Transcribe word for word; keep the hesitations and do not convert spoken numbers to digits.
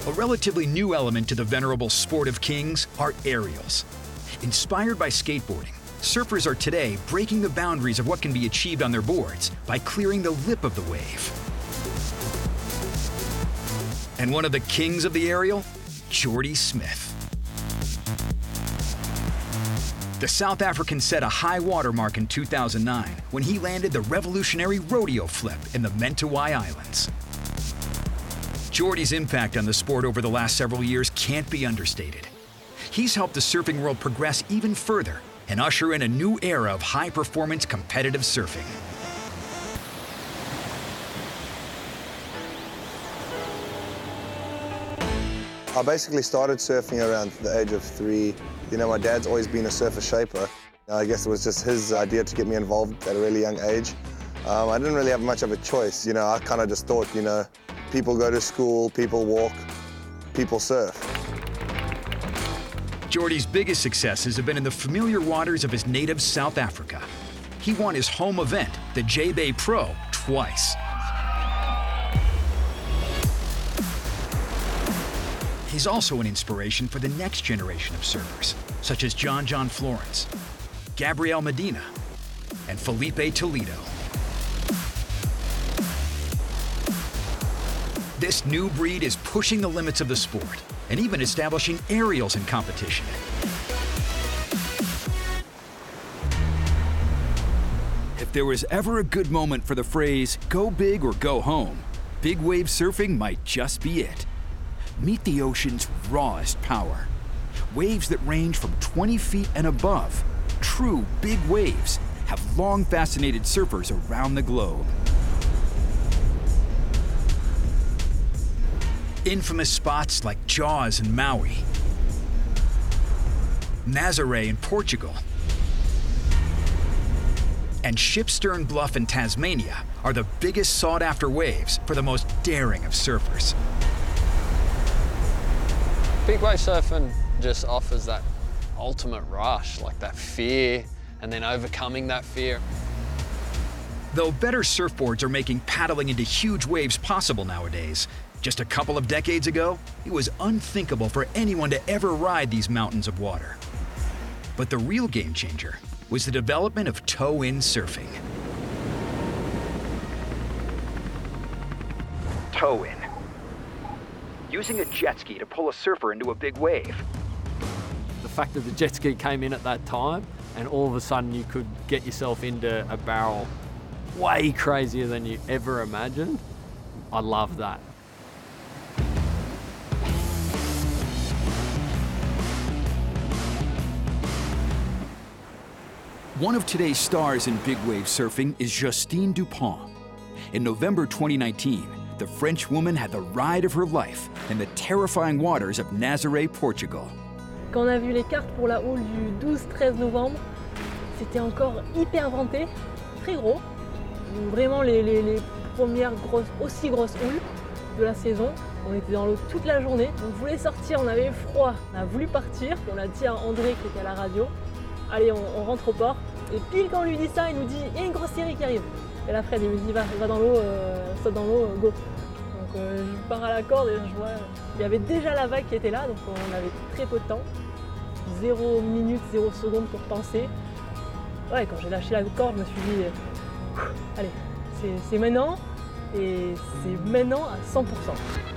A relatively new element to the venerable sport of kings are aerials. Inspired by skateboarding, surfers are today breaking the boundaries of what can be achieved on their boards by clearing the lip of the wave. And one of the kings of the aerial? Jordy Smith. The South African set a high water mark in two thousand nine when he landed the revolutionary rodeo flip in the Mentawai Islands. Jordy's impact on the sport over the last several years can't be understated. He's helped the surfing world progress even further and usher in a new era of high-performance competitive surfing. I basically started surfing around the age of three. You know, my dad's always been a surfer shaper. I guess it was just his idea to get me involved at a really young age. Um, I didn't really have much of a choice. You know, I kind of just thought, you know, people go to school, people walk, people surf. Jordy's biggest successes have been in the familiar waters of his native South Africa. He won his home event, the J-Bay Pro, twice. He's also an inspiration for the next generation of surfers, such as John John Florence, Gabriel Medina, and Felipe Toledo. This new breed is pushing the limits of the sport and even establishing aerials in competition. If there was ever a good moment for the phrase, go big or go home, big wave surfing might just be it. Meet the ocean's rawest power. Waves that range from twenty feet and above. True big waves have long fascinated surfers around the globe. Infamous spots like Jaws in Maui, Nazaré in Portugal, and Shipstern Bluff in Tasmania are the biggest sought-after waves for the most daring of surfers. Big wave surfing just offers that ultimate rush, like that fear, and then overcoming that fear. Though better surfboards are making paddling into huge waves possible nowadays, just a couple of decades ago, it was unthinkable for anyone to ever ride these mountains of water. But the real game changer was the development of tow-in surfing. Tow-in. Using a jet ski to pull a surfer into a big wave. The fact that the jet ski came in at that time and all of a sudden you could get yourself into a barrel way crazier than you ever imagined, I love that. One of today's stars in big wave surfing is Justine Dupont. In November twenty nineteen, the French woman had the ride of her life in the terrifying waters of Nazaré, Portugal. Quand on a vu les cartes pour la houle du douze treize novembre, c'était encore hyper venté, très gros. Vraiment les, les, les premières grosses, aussi grosses houles de la saison. On était dans l'eau toute la journée. On voulait sortir, on avait froid, on a voulu partir. On a dit à André qui était à la radio, allez on, on rentre au port. Et pile quand on lui dit ça, il nous dit, il y a une grosse série qui arrive. Et là Fred il me dit, va, va dans l'eau, euh, saute dans l'eau, go. Donc euh, je pars à la corde et je vois, il y avait déjà la vague qui était là, donc on avait très peu de temps. Zéro minute, zéro seconde pour penser. Ouais, quand j'ai lâché la corde, je me suis dit, euh, allez, c'est maintenant, et c'est maintenant à cent pour cent.